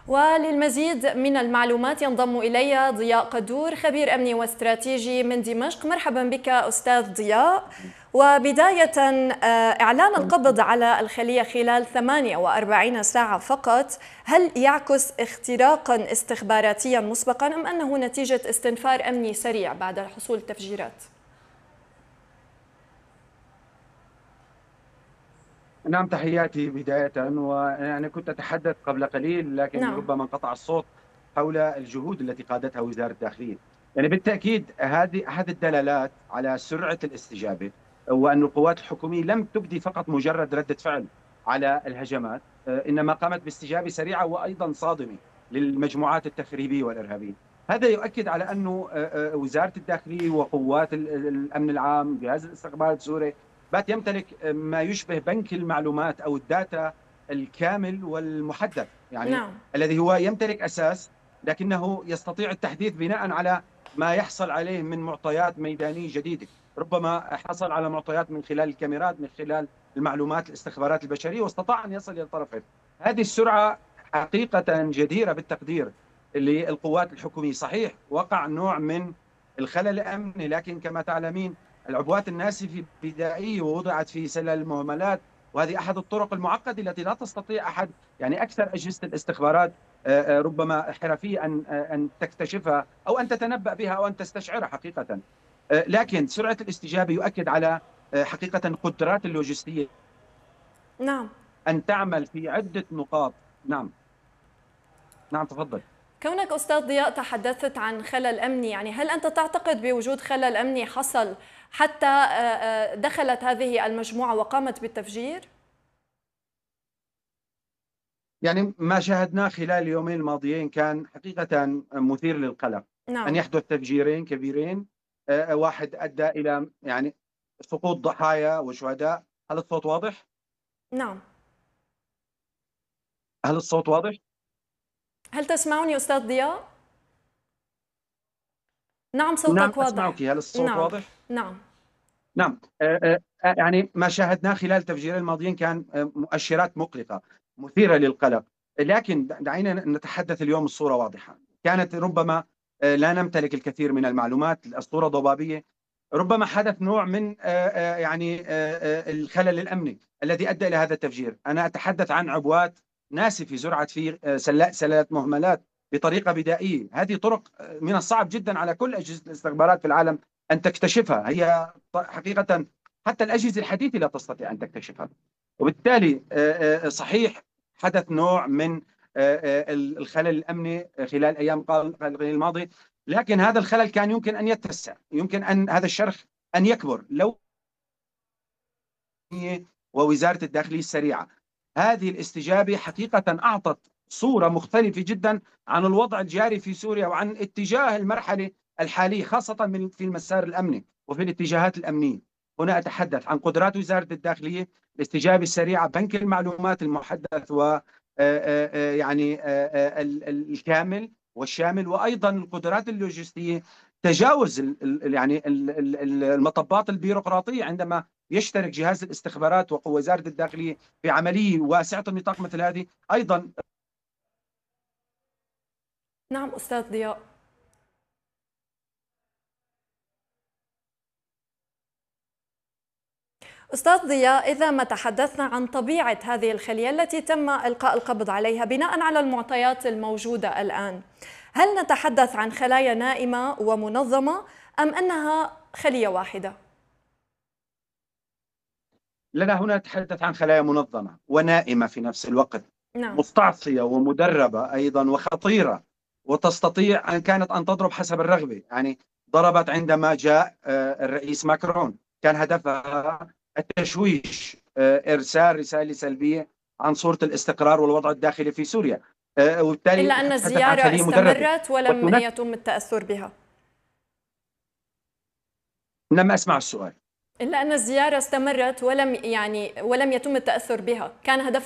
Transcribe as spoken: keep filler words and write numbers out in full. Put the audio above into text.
وللمزيد من المعلومات ينضم إلي ضياء قدور، خبير أمني واستراتيجي من دمشق. مرحبا بك أستاذ ضياء. وبداية، إعلان القبض على الخلية خلال ثمانية وأربعين ساعة فقط، هل يعكس اختراقا استخباراتيا مسبقا أم أنه نتيجة استنفار أمني سريع بعد حصول التفجيرات؟ نعم، تحياتي بداية. وأنا كنت أتحدث قبل قليل لكن نعم. ربما انقطع الصوت حول الجهود التي قادتها وزارة الداخلية. يعني بالتأكيد هذه أحد الدلالات على سرعة الاستجابة، وأن القوات الحكومية لم تبدي فقط مجرد ردة فعل على الهجمات، إنما قامت باستجابة سريعة وأيضا صادمة للمجموعات التخريبية والإرهابية. هذا يؤكد على أنه وزارة الداخلية وقوات الأمن العام، جهاز الاستخبار السوري، بات يمتلك ما يشبه بنك المعلومات أو الداتا الكامل والمحدث، يعني نعم. الذي هو يمتلك أساس لكنه يستطيع التحديث بناء على ما يحصل عليه من معطيات ميدانية جديدة. ربما حصل على معطيات من خلال الكاميرات، من خلال المعلومات الاستخبارات البشرية، واستطاع أن يصل إلى الطرفين. هذه السرعة حقيقة جديرة بالتقدير للقوات الحكومية. صحيح وقع نوع من الخلل الأمني، لكن كما تعلمين العبوات الناسفة بدائية ووضعت في سلل المهملات، وهذه أحد الطرق المعقدة التي لا تستطيع أحد، يعني أكثر أجهزة الاستخبارات ربما حرفية أن أن تكتشفها أو أن تتنبأ بها أو أن تستشعرها حقيقة. لكن سرعة الاستجابة يؤكد على حقيقة القدرات اللوجستية. نعم. أن تعمل في عدة نقاط. نعم نعم تفضل. كونك أستاذ ضياء تحدثت عن خلل أمني، يعني هل أنت تعتقد بوجود خلل أمني حصل حتى دخلت هذه المجموعة وقامت بالتفجير؟ يعني ما شاهدناه خلال اليومين الماضيين كان حقيقة مثير للقلق. نعم. أن يحدث تفجيرين كبيرين، واحد أدى إلى يعني سقوط ضحايا وشهداء. هل الصوت واضح؟ نعم. هل الصوت واضح؟ هل تسمعني أستاذ ضياء؟ نعم نعم صوتك واضح. أسمعك. هل الصوت نعم. واضح؟ نعم. نعم. يعني ما شاهدناه خلال التفجيرين الماضيين كان مؤشرات مقلقة مثيرة للقلق، لكن دعينا نتحدث اليوم. الصورة واضحة. كانت ربما لا نمتلك الكثير من المعلومات، الصورة ضبابية. ربما حدث نوع من يعني الخلل الأمني الذي أدى إلى هذا التفجير. أنا أتحدث عن عبوات ناسفة زرعت في سلات مهملات بطريقة بدائية. هذه طرق من الصعب جدا على كل أجهزة الاستخبارات في العالم أن تكتشفها. هي حقيقة حتى الأجهزة الحديثة لا تستطيع أن تكتشفها. وبالتالي صحيح حدث نوع من الخلل الأمني خلال أيام الماضية، لكن هذا الخلل كان يمكن أن يتسع، يمكن أن هذا الشرخ أن يكبر لو ووزارة الداخلية السريعة. هذه الاستجابة حقيقة أعطت صورة مختلفة جدا عن الوضع الجاري في سوريا وعن اتجاه المرحلة الحالية، خاصة من في المسار الأمني وفي الاتجاهات الأمنية. هنا أتحدث عن قدرات وزارة الداخلية، الاستجابة السريعة، بنك المعلومات المحدث و يعني الكامل والشامل، وأيضا القدرات اللوجستية، تجاوز يعني المطبات البيروقراطية عندما يشترك جهاز الاستخبارات ووزارة الداخلية في عملية واسعة النطاق مثل هذه. أيضا نعم أستاذ ضياء. أستاذ ضياء، إذا ما تحدثنا عن طبيعة هذه الخلية التي تم إلقاء القبض عليها بناء على المعطيات الموجودة الآن، هل نتحدث عن خلايا نائمة ومنظمة أم أنها خلية واحدة؟ لنا هنا نتحدث عن خلايا منظمة ونائمة في نفس الوقت. نعم. مستعصية ومدربة أيضا وخطيرة، وتستطيع أن كانت أن تضرب حسب الرغبة. يعني ضربت عندما جاء الرئيس ماكرون، كان هدفها التشويش، إرسال رسالة سلبية عن صورة الاستقرار والوضع الداخلي في سوريا. وبالتالي إلا أن نتحدث عن الزيارة خلية مدربة. استمرت ولم يتم التأثر بها. لم أسمع السؤال. إلا أن الزيارة استمرت ولم يعني ولم يتم التأثر بها، كان هدفها